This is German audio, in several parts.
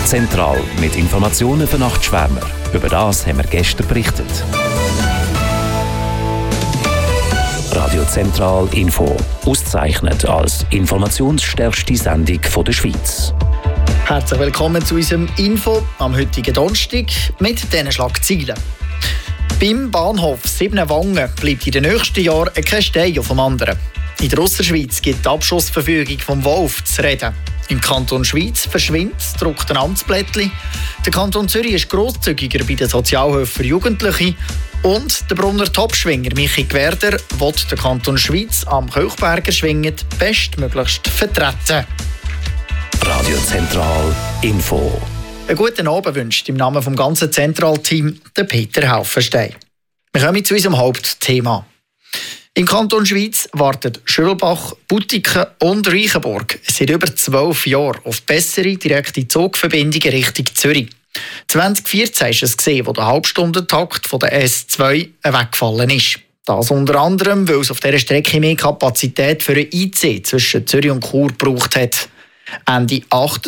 Zentral mit Informationen für Nachtschwärmer. Über das haben wir gestern berichtet. Radio Zentral Info. Ausgezeichnet als informationsstärkste Sendung der Schweiz. Herzlich willkommen zu unserem Info am heutigen Donnerstag mit diesen Schlagzeilen. Beim Bahnhof Siebenwangen bleibt in den nächsten Jahren kein Stein auf dem anderen. In der Ausserschweiz gibt die Abschussverfügung vom Wolf zu reden. Im Kanton Schweiz verschwindet das gedruckte Amtsblättchen. Der Kanton Zürich ist grosszügiger bei der Sozialhilfe für Jugendliche. Und der Brunner Topschwinger Michi Gwerder will den Kanton Schweiz am Kirchberger Schwingen bestmöglichst vertreten. Radio Zentral Info. Einen guten Abend wünscht im Namen des ganzen Zentralteam der Peter Haufenstein. Wir kommen zu unserem Hauptthema. Im Kanton Schweiz warten Schübelbach, Butiken und Reichenburg seit über 12 Jahren auf bessere direkte Zugverbindungen Richtung Zürich. 2014 war es, wo der Halbstundentakt von der S2 weggefallen ist. Das unter anderem, weil es auf dieser Strecke mehr Kapazität für einen IC zwischen Zürich und Chur gebraucht hat. Ende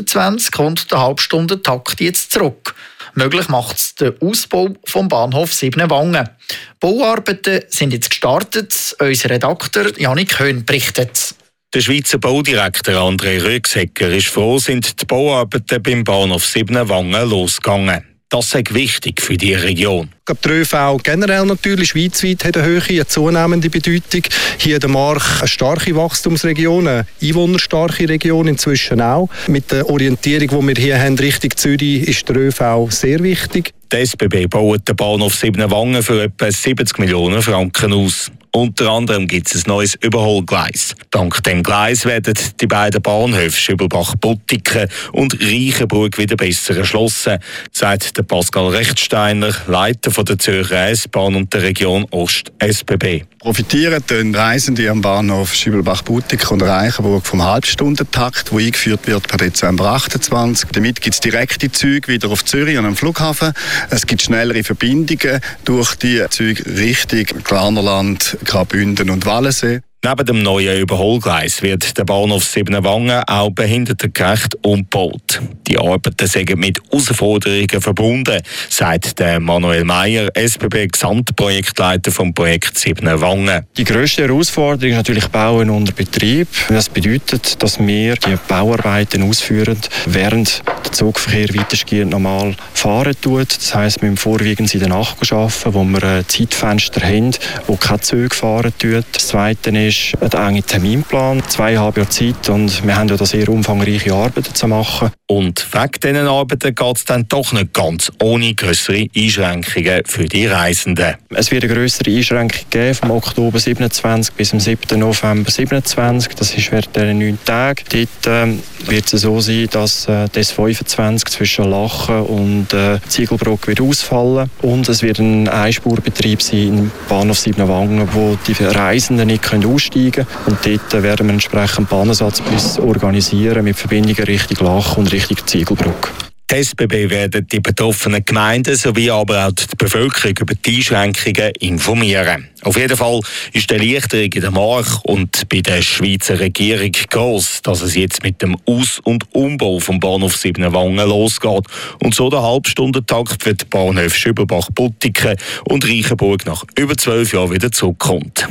28 kommt der Halbstundentakt jetzt zurück. Möglich macht es den Ausbau vom Bahnhof Siebenwangen. Bauarbeiten sind jetzt gestartet. Unser Redakteur Janik Höhn berichtet. Der Schweizer Baudirektor André Rüegsegger ist froh, sind die Bauarbeiten beim Bahnhof Siebenwangen losgegangen. Das ist wichtig für die Region. Der ÖV generell natürlich schweizweit hat eine zunehmende Bedeutung. Hier der Mark eine starke Wachstumsregion, eine einwohnerstarke Region inzwischen auch. Mit der Orientierung, die wir hier haben, Richtung Zürich, ist der ÖV sehr wichtig. Die SBB baut den Bahnhof Siebenwangen für etwa 70 Millionen Franken aus. Unter anderem gibt es ein neues Überholgleis. Dank dem Gleis werden die beiden Bahnhöfe Schübelbach-Buttiken und Reichenburg wieder besser erschlossen, sagt der Pascal Rechtsteiner, Leiter der Zürcher S-Bahn und der Region Ost SBB. Profitieren den Reisenden am Bahnhof Schübelbach-Buttiken und Reichenburg vom Halbstundentakt, der eingeführt wird per Dezember 28. Damit gibt es direkte Züge wieder auf Zürich und am Flughafen. Es gibt schnellere Verbindungen durch die Züge Richtung Glarnerland, Graubünden und Wallensee. Neben dem neuen Überholgleis wird der Bahnhof Siebenwangen auch behindertengerecht umgebaut. Die Arbeiten sind mit Herausforderungen verbunden, sagt der Manuel Meyer, SBB-Gesamtprojektleiter vom Projekt Siebenwangen. Die grösste Herausforderung ist natürlich Bauen unter Betrieb. Das bedeutet, dass wir die Bauarbeiten ausführen, während der Zugverkehr weitestgehend normal fahren tut. Das heisst, wir müssen vorwiegend in der Nacht arbeiten, wo wir Zeitfenster haben, wo keine Züge fahren tut. Das Zweite ist ein enger Terminplan, 2,5 Jahre Zeit, und wir haben ja da sehr umfangreiche Arbeiten zu machen. Und wegen diesen Arbeiten geht es dann doch nicht ganz ohne grössere Einschränkungen für die Reisenden. Es wird eine grössere Einschränkung geben vom Oktober 27 bis zum 7. November 27. Das ist während dieser 9 Tage. Dort wird es so sein, dass das 25 zwischen Lachen und Ziegelbrock wird ausfallen. Und es wird ein Einspurbetrieb sein im Bahnhof Siebenwangen, wo die Reisenden nicht aussteigen können. Und dort werden wir entsprechend Bahnersatzbus organisieren mit Verbindungen Richtung Lach und Richtung Ziegelbrock. Die SBB werden die betroffenen Gemeinden sowie aber auch die Bevölkerung über die Einschränkungen informieren. Auf jeden Fall ist die Erleichterung in der Mark und bei der Schweizer Regierung gross, dass es jetzt mit dem Aus- und Umbau vom Bahnhof Siebenwangen losgeht und so der Halbstundentakt für die Bahnhöfe Schübelbach-Buttiken und Reichenburg nach über 12 Jahren wieder zurückkommt.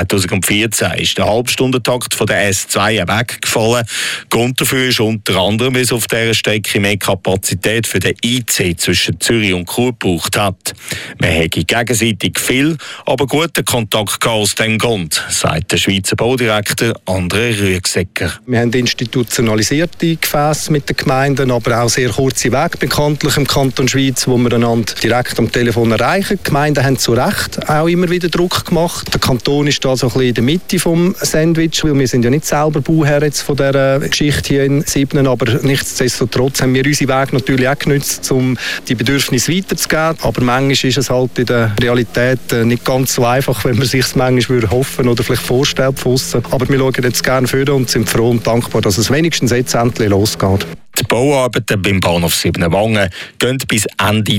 2014 ist der Halbstundentakt von der S2 weggefallen. Grund dafür ist unter anderem, weil es auf dieser Strecke mehr Kapazität für den IC zwischen Zürich und Chur gebraucht hat. Man hätte gegenseitig viel, aber guten Kontakt aus dem Grund, sagt der Schweizer Baudirektor André Rüegsegger. Wir haben institutionalisierte Gefäße mit den Gemeinden, aber auch sehr kurze Wege bekanntlich im Kanton Schweiz, wo wir einander direkt am Telefon erreichen. Die Gemeinden haben zu Recht auch immer wieder Druck gemacht. Der Kanton ist da so ein bisschen in der Mitte vom Sandwich, weil wir sind ja nicht selber Bauherr jetzt von dieser Geschichte hier in Siebnen, aber nichtsdestotrotz haben wir unsere Wege natürlich auch genutzt, um die Bedürfnisse weiterzugeben. Aber manchmal ist es halt in der Realität nicht ganz so einfach, wenn man sich es manchmal hoffen oder vielleicht vorstellt von aussen. Aber wir schauen jetzt gerne vor und sind froh und dankbar, dass es wenigstens jetzt endlich losgeht. Die Bauarbeiten beim Bahnhof Siebenwangen gehen bis Ende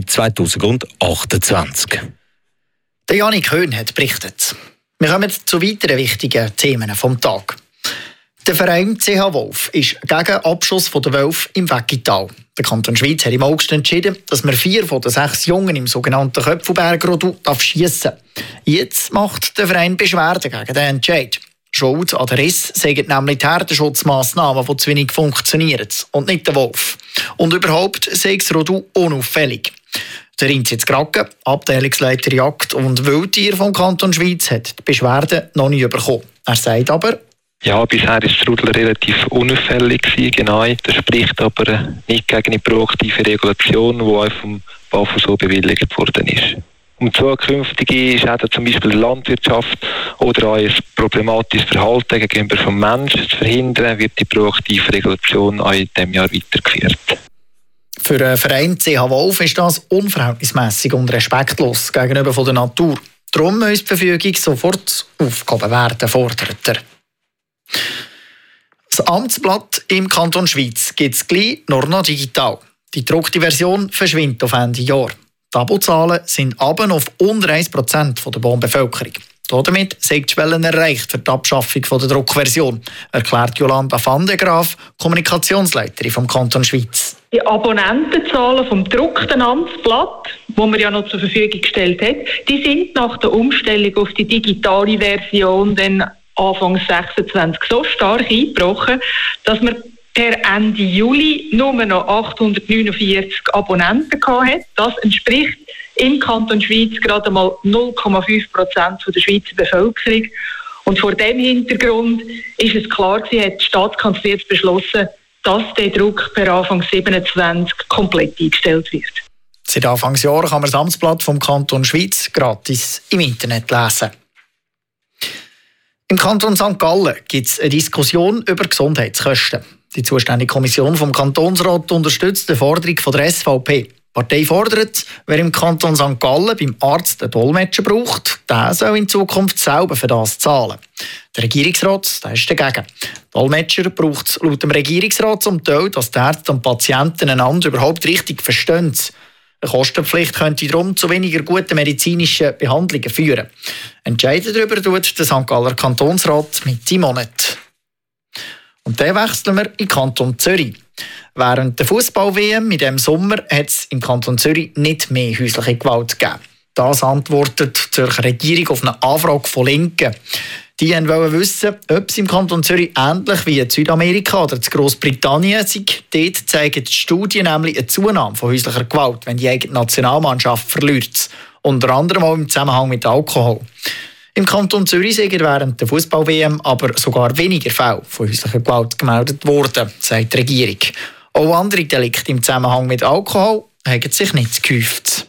2028. Der Janik Höhn hat berichtet. Wir kommen zu weiteren wichtigen Themen vom Tag. Der Verein CH Wolf ist gegen Abschuss der Wölfe im Weggital. Der Kanton Schwyz hat im August entschieden, dass man 4 von den 6 Jungen im sogenannten Köpfelberg-Rodau schiessen darf. Jetzt macht der Verein Beschwerde gegen den Entscheid. Schuld an der Riss sagen nämlich die Herdenschutzmassnahmen, die zu wenig funktionieren, und nicht der Wolf. Und überhaupt sei das Rodau unauffällig. Der Rinzitz Gracke, Abteilungsleiter Jagd und Wildtier vom Kanton Schwyz, hat die Beschwerden noch nie bekommen. Er sagt aber: Ja, bisher war das Rudel relativ unauffällig, genau. Das spricht aber nicht gegen eine proaktive Regulation, die auch vom BAFU so bewilligt worden ist. Um zukünftige Schäden zum Beispiel der Landwirtschaft oder auch ein problematisches Verhalten gegenüber vom Menschen zu verhindern, wird die proaktive Regulation auch in diesem Jahr weitergeführt. Für den Verein CH Wolf ist das unverhältnismäßig und respektlos gegenüber der Natur. Darum muss die Verfügung sofort aufgehoben werden, fordert er. Das Amtsblatt im Kanton Schwyz gibt es gleich nur noch digital. Die gedruckte Version verschwindet auf Ende Jahr. Die Abozahlen sind aber auf unter 1% der Wohnbevölkerung. Damit sei die Schwelle erreicht für die Abschaffung der Druckversion, erklärt Jolanda van de Graaf, Kommunikationsleiterin vom Kanton Schwyz. Die Abonnentenzahlen vom gedruckten Amtsblatt, das man ja noch zur Verfügung gestellt hat, die sind nach der Umstellung auf die digitale Version dann Anfang 26 so stark eingebrochen, dass man per Ende Juli nur noch 849 Abonnenten hatte. Das entspricht im Kanton Schwyz gerade mal 0,5% der Schweizer Bevölkerung. Und vor diesem Hintergrund ist es klar gewesen, hat die Staatskanzlei jetzt beschlossen, dass der Druck per Anfang 27 komplett eingestellt wird. Seit Anfangsjahr kann man das Amtsblatt vom Kanton Schwyz gratis im Internet lesen. Im Kanton St. Gallen gibt es eine Diskussion über Gesundheitskosten. Die zuständige Kommission vom Kantonsrat unterstützt die Forderung der SVP. Die Partei fordert, wer im Kanton St. Gallen beim Arzt einen Dolmetscher braucht, der soll in Zukunft selber für das zahlen. Der Regierungsrat der ist dagegen. Dolmetscher braucht es laut dem Regierungsrat zum Teil, dass die Ärzte und Patienten einander überhaupt richtig verstehen. Eine Kostenpflicht könnte darum zu weniger guten medizinischen Behandlungen führen. Entscheiden darüber tut der St. Galler Kantonsrat Mitte Monat. Und dann wechseln wir in den Kanton Zürich. Während der Fußball-WM in diesem Sommer hat es im Kanton Zürich nicht mehr häusliche Gewalt gegeben. Das antwortet die Zürcher Regierung auf eine Anfrage von Linken. Die wollten wissen, ob es im Kanton Zürich ähnlich wie in Südamerika oder in Großbritannien sei. Dort zeigen die Studien nämlich eine Zunahme von häuslicher Gewalt, wenn die eigene Nationalmannschaft verliert. Unter anderem auch im Zusammenhang mit Alkohol. Im Kanton Zürich sind während der Fußball-WM aber sogar weniger Fälle von häuslicher Gewalt gemeldet worden, sagt die Regierung. Auch andere Delikte im Zusammenhang mit Alkohol haben sich nicht gehäuft.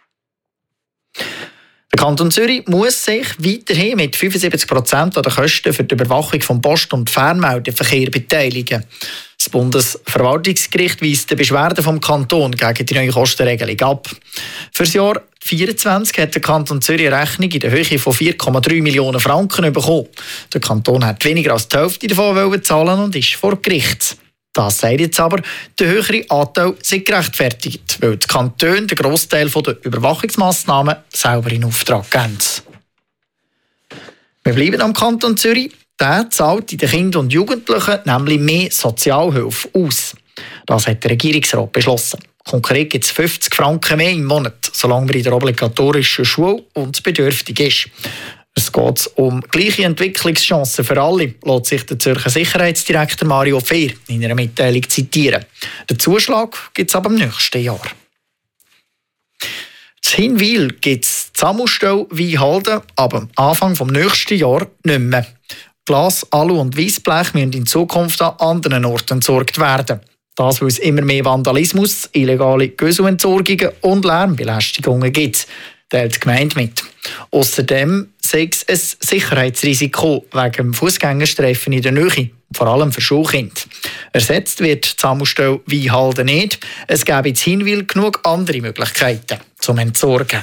Der Kanton Zürich muss sich weiterhin mit 75% an den Kosten für die Überwachung vom Post- und Fernmeldeverkehr beteiligen. Das Bundesverwaltungsgericht weist die Beschwerde vom Kanton gegen die neue Kostenregelung ab. Für das Jahr 2024 hat der Kanton Zürich eine Rechnung in der Höhe von 4,3 Millionen Franken bekommen. Der Kanton hat weniger als die Hälfte davon zahlen und ist vor Gericht. Das sagt jetzt aber, der höhere Anteil sei gerechtfertigt, weil die Kantone den Grossteil der Überwachungsmassnahmen selber in Auftrag geben. Wir bleiben am Kanton Zürich. Der zahlt den Kindern und Jugendlichen nämlich mehr Sozialhilfe aus. Das hat der Regierungsrat beschlossen. Konkret gibt es 50 Franken mehr im Monat, solange man in der obligatorischen Schule und bedürftig ist. Es geht um gleiche Entwicklungschancen für alle, lässt sich der Zürcher Sicherheitsdirektor Mario Fehr in einer Mitteilung zitieren. Den Zuschlag gibt es aber im nächsten Jahr. In Hinwil gibt es die Sammelstelle Weinhalden, aber am Anfang des nächsten Jahres nicht mehr. Glas, Alu und Weissblech müssen in Zukunft an anderen Orten entsorgt werden. Das, weil es immer mehr Vandalismus, illegale Gösselentsorgungen und Lärmbelästigungen gibt, teilt die Gemeinde mit. Außerdem sei es ein Sicherheitsrisiko wegen dem Fußgängerstreifen in der Nähe, vor allem für Schulkinder. Ersetzt wird die Sammelstelle Weinhalden nicht. Es gäbe in Hinwil genug andere Möglichkeiten zum Entsorgen.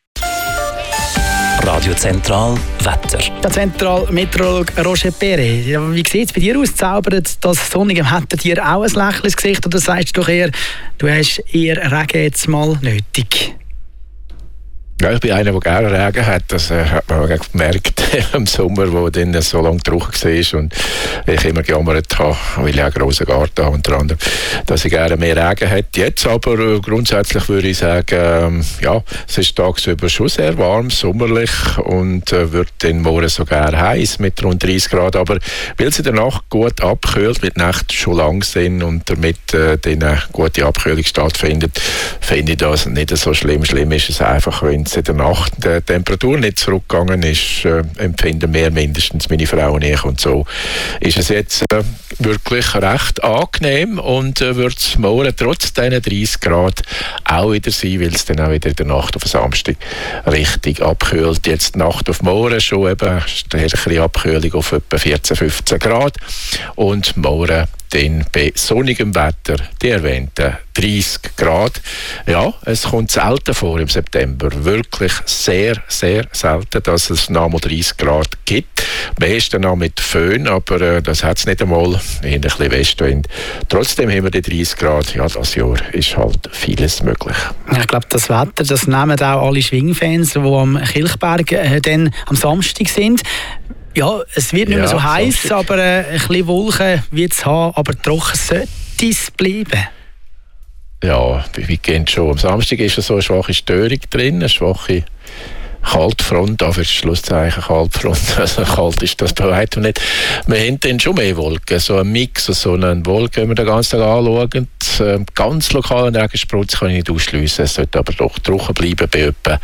Radio Zentral Wetter. Der Zentralmeteorologe Roger Perret. Wie sieht es bei dir aus? Zaubert das sonnige Wetter dir auch ein Lächeln ins Gesicht oder sagst du doch eher, du hast eher Regen jetzt mal nötig? Ja, ich bin einer, der gerne Regen hat. Das hat man auch gemerkt im Sommer, wo dann so lange trocken war und ich immer gejammert habe, weil ich auch einen grossen Garten habe, unter anderem, dass ich gerne mehr Regen hätte. Jetzt aber grundsätzlich würde ich sagen, ja, es ist tagsüber schon sehr warm, sommerlich und wird dann morgen sogar heiß mit rund 30 Grad. Aber weil es in der Nacht gut abkühlt, weil die Nächte schon lang sind und damit dann eine gute Abkühlung stattfindet, finde ich das nicht so schlimm. Schlimm ist es einfach, wenn in der Nacht die Temperatur nicht zurückgegangen ist, empfinden wir mindestens, meine Frau und ich. Und so ist es jetzt wirklich recht angenehm und wird es morgen trotz diesen 30 Grad auch wieder sein, weil es dann auch wieder in der Nacht auf Samstag richtig abkühlt. Jetzt die Nacht auf morgen schon eben stärkere Abkühlung auf etwa 14, 15 Grad und morgen dann bei sonnigem Wetter die erwähnten 30 Grad. Ja, es kommt selten vor im September. Wirklich sehr, sehr selten, dass es noch mal 30 Grad gibt. Meistens noch mit Föhn, aber das hat es nicht einmal. Ein bisschen Westwind. Trotzdem haben wir die 30 Grad. Ja, das Jahr ist halt vieles möglich. Ja, ich glaube, das Wetter, das nehmen auch alle Schwingfans, die am Kilchberg dann am Samstag sind. Ja, es wird nicht mehr so heiß, aber ein bisschen Wolken wird es haben, aber trocken sollte es bleiben. Ja, weitgehend schon. Am Samstag ist so eine schwache Störung drin, eine schwache Kaltfront, für Schlusszeichen Kaltfront, also kalt ist das bei weitem nicht. Wir haben dann schon mehr Wolken, so ein Mix, so eine Wolke, wenn wir den ganzen Tag anschauen. Ganz lokalen Regensprutz kann ich nicht ausschliessen, es sollte aber doch trocken bleiben bei etwa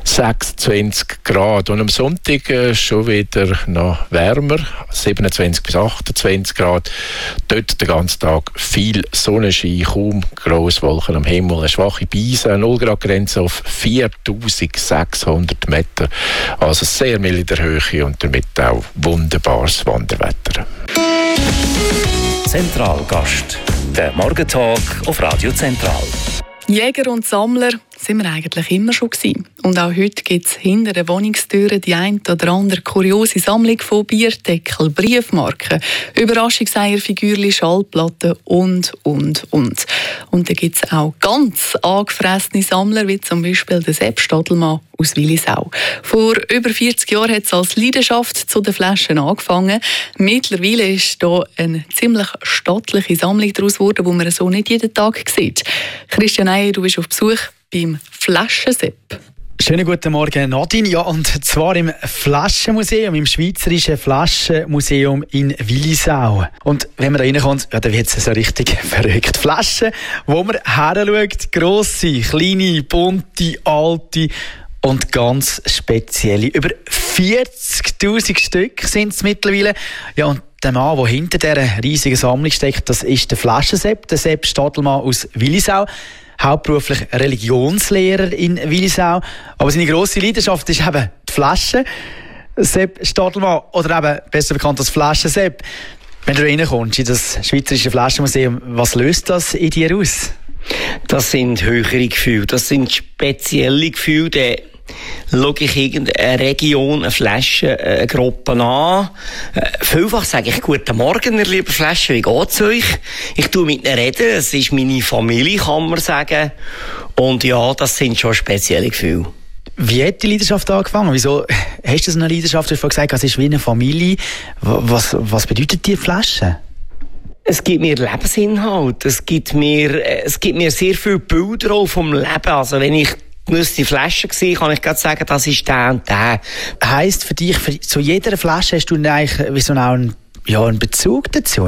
26 Grad. Und am Sonntag schon wieder noch wärmer, 27 bis 28 Grad. Dort den ganzen Tag viel Sonnenschein, kaum grosse Wolken am Himmel, eine schwache Beise, 0 Grad Grenze auf 4600 Meter, also sehr milde Höhe und damit auch wunderbares Wanderwetter. Zentralgast, der Morgentalk auf Radio Zentral. Jäger und Sammler sind wir eigentlich immer schon gewesen. Und auch heute gibt es hinter den Wohnungstüren die ein oder andere kuriose Sammlung von Bierdeckel, Briefmarken, Überraschungseierfigürchen, Schallplatten und. Und da gibt es auch ganz angefressene Sammler, wie zum Beispiel der Sepp Stadelmann aus Willisau. Vor über 40 Jahren hat es als Leidenschaft zu den Flaschen angefangen. Mittlerweile ist da eine ziemlich stattliche Sammlung daraus geworden, die man so nicht jeden Tag sieht. Christian Eier, du bist auf Besuch beim Flaschensepp. Schönen guten Morgen, Nadine. Ja, und zwar im Flaschenmuseum, im Schweizerischen Flaschenmuseum in Willisau. Und wenn man da reinkommt, ja, dann wird es so richtig verrückt. Flaschen, wo man heranschaut, grosse, kleine, bunte, alte und ganz spezielle. Über 40'000 Stück sind es mittlerweile. Ja, und der Mann, der hinter dieser riesigen Sammlung steckt, das ist der Flaschensepp, der Sepp Stadelmann aus Willisau. Hauptberuflich Religionslehrer in Willisau. Aber seine grosse Leidenschaft ist eben die Flasche. Sepp Stadelmann, oder eben besser bekannt als Flaschensepp. Wenn du reinkommst in das Schweizerische Flaschenmuseum, was löst das in dir aus? Das sind höhere Gefühle, das sind spezielle Gefühle. Schaue ich irgendeine Region, eine Flasche, eine Gruppe an. Vielfach sage ich, guten Morgen, ihr lieben Flaschen, wie geht's euch? Ich tue mit ihnen reden, es ist meine Familie, kann man sagen. Und ja, das sind schon spezielle Gefühle. Wie hat die Leidenschaft angefangen? Wieso hast du so eine Leidenschaft? Du hast gesagt, es ist wie eine Familie. Was bedeutet die Flasche? Es gibt mir Lebensinhalt, es gibt mir sehr viele Bilder auch vom Leben. Also wenn ich die Flasche gesehen, kann ich gerade sagen, das ist der und der. Heisst für dich, zu jeder Flasche hast du eigentlich wie so einen Bezug dazu?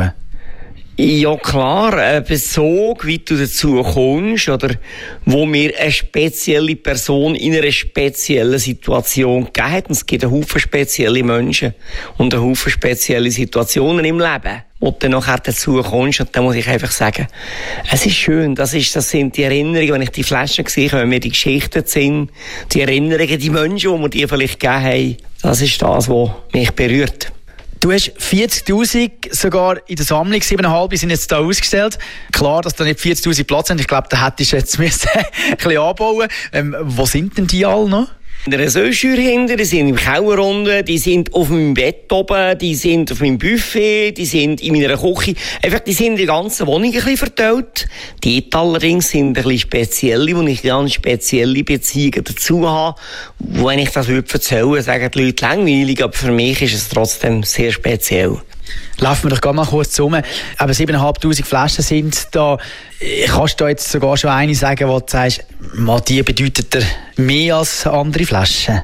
Ja klar, ein Bezug, wie du dazu kommst, oder wo mir eine spezielle Person in einer speziellen Situation gegeben hat. Und es gibt einen Haufen spezielle Menschen und einen Haufen spezielle Situationen im Leben, wo du nachher dazu kommst. Und dann muss ich einfach sagen, es ist schön, das sind die Erinnerungen, wenn ich die Flaschen sehe, wenn mir die Geschichten sind, die Erinnerungen, die Menschen, die mir die vielleicht gegeben haben, das ist das, was mich berührt. Du hast 40'000 sogar in der Sammlung, 7,5 sind jetzt hier ausgestellt. Klar, dass da nicht 40'000 Platz sind. Ich glaube, da hättest du jetzt ein bisschen anbauen. Wo sind denn die alle noch? In der Säuschür hinten, die sind im Keller unten, die sind auf meinem Bett oben, die sind auf meinem Buffet, die sind in meiner Küche. Einfach, die sind in der ganzen Wohnung ein bisschen verteilt. Die allerdings sind ein bisschen spezielle, wo ich ganz spezielle Beziehungen dazu habe. Wenn ich das erzählen würde, sagen die Leute langweilig, aber für mich ist es trotzdem sehr speziell. Laufen wir doch gerade mal kurz um. Aber 7'500 Flaschen sind da. Kannst du da jetzt sogar schon eine sagen, wo du sagst, die bedeutet dir mehr als andere Flaschen?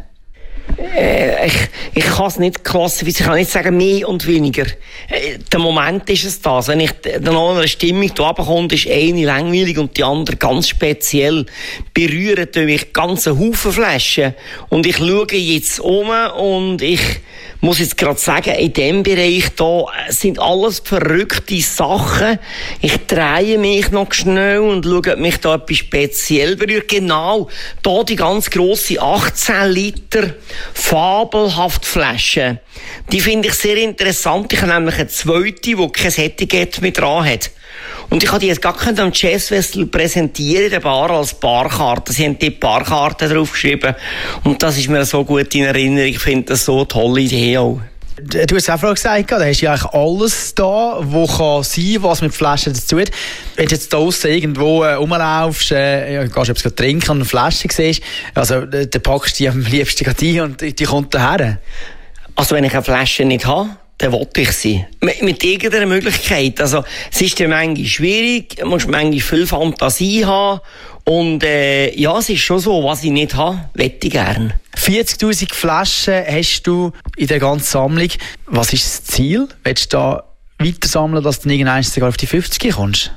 Ich kann es nicht klassifizieren, ich kann nicht sagen mehr und weniger. Der Moment ist es das. Wenn ich dann an einer Stimmung hier runterkomme, ist eine langweilig und die andere ganz speziell. Berühren mich ganze Haufen Flaschen. Und ich schaue jetzt um und ich muss jetzt gerade sagen, in diesem Bereich hier sind alles verrückte Sachen. Ich drehe mich noch schnell und schaue, ob mich da etwas speziell berührt. Genau, hier die ganz grosse 18 Liter fabelhaft Flasche. Die finde ich sehr interessant. Ich habe nämlich eine zweite, die kein Etikett mehr dran hat. Und ich habe die jetzt gar nicht am Jazzfestival präsentieren in der Bar als Barkarte. Sie haben die Barkarte draufgeschrieben. Und das ist mir so gut in Erinnerung. Ich finde das so eine tolle Idee auch. Du hast auch gesagt, da hast du ja eigentlich alles da, was kann sein, was mit Flaschen dazu hat. Wenn du jetzt draussen irgendwo rumlaufst, gehst du trinken und eine Flasche siehst, also, dann packst du die am liebsten gerade ein und die kommt daher. Also wenn ich eine Flasche nicht habe, dann will ich sie. Mit irgendeiner Möglichkeit. Also, es ist ja manchmal schwierig, du musst manchmal viel Fantasie haben. Und ja, es ist schon so, was ich nicht habe, möchte ich gerne. 40'000 Flaschen hast du in der ganzen Sammlung. Was ist das Ziel? Willst du da weiter sammeln, dass du irgendwann sogar auf die 50 kommst?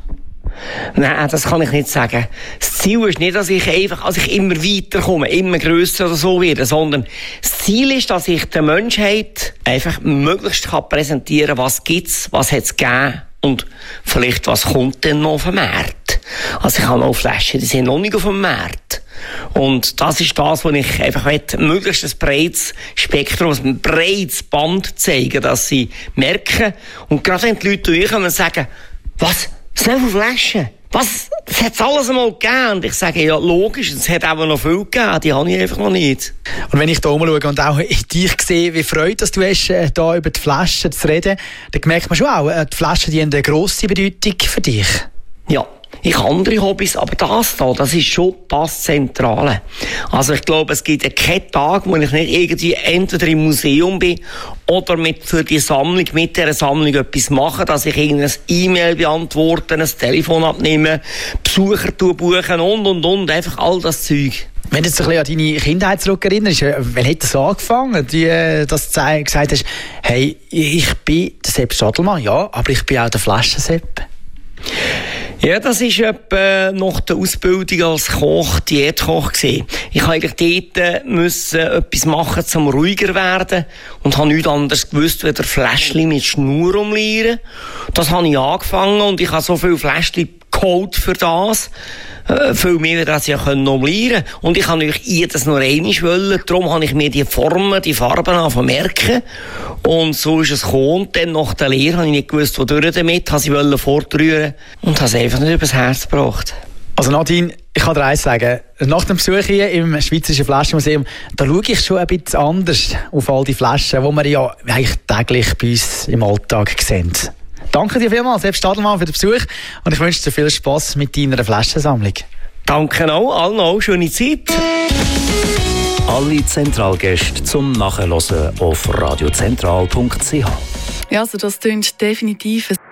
Nein, das kann ich nicht sagen. Das Ziel ist nicht, dass ich immer weiterkomme, immer grösser oder so werde, sondern das Ziel ist, dass ich der Menschheit einfach möglichst präsentieren kann, was gibt's, was hat's gegeben und vielleicht was kommt denn noch auf den Markt. Also ich habe noch Flaschen, die sind noch nicht auf dem Markt. Und das ist das, was ich einfach möglichst ein breites Spektrum, ein breites Band zeigen, dass sie merken. Und gerade wenn die Leute durchkommen und sagen, was? So viele Flaschen? Was? Das hat es alles einmal gegeben. Und ich sage, ja, logisch, es hat aber noch viel gegeben, die habe ich einfach noch nicht. Und wenn ich da umschaue und auch dich sehe, wie Freude dass du hast, da über die Flaschen zu reden, dann merkt man schon auch, die Flaschen die haben eine grosse Bedeutung für dich. Ja. Ich habe andere Hobbys, aber das ist schon das Zentrale. Also ich glaube, es gibt ja keinen Tag, wo ich nicht irgendwie entweder im Museum bin oder für die Sammlung, mit dieser Sammlung etwas mache, dass ich irgendein E-Mail beantworte, ein Telefon abnehme, Besucher buchen und, einfach all das Zeug. Wenn du jetzt ein bisschen an deine Kindheit zurückerinnerst, wann hat das angefangen, dass du gesagt hast, hey, ich bin der Sepp Stadelmann, ja, aber ich bin auch der Flaschen-Sepp? Ja, das ist etwa nach der Ausbildung als Koch, Diätkoch gewesen. Ich musste eigentlich dort etwas machen, um ruhiger werden und habe nichts anderes gewusst, wie der Fläschchen mit Schnur umlieren. Das habe ich angefangen und ich habe so viele Fläschchen geholt für das. Viel mehr, als ich umlieren konnte. Und ich wollte natürlich jedes nur einmal wollen. Darum habe ich mir die Formen, die Farben angemerkt. Und so ist es gekommen. Und dann nach der Lehre habe ich nicht gewusst, wodurch damit. Ich wollte fortrühren und habe es einfach nicht übers Herz gebracht. Also Nadine, ich kann dir eins sagen. Nach dem Besuch hier im Schweizerischen Flaschenmuseum, da schaue ich schon ein bisschen anders auf all die Flaschen, die wir ja eigentlich täglich bei uns im Alltag sehen. Danke dir vielmals, Sepp Stadelmann, für den Besuch und ich wünsche dir viel Spass mit deiner Flaschensammlung. Danke auch, allen auch, schöne Zeit. Alle Zentralgäste zum Nachhören auf radiozentral.ch. Ja, also das klingt definitiv